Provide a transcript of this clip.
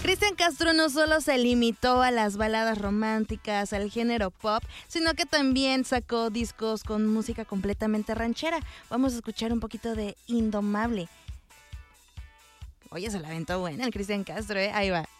Cristian Castro no solo se limitó a las baladas románticas, al género pop, sino que también sacó discos con música completamente ranchera. Vamos a escuchar un poquito de Indomable. Oye, se la aventó buena el Cristian Castro, Ahí va.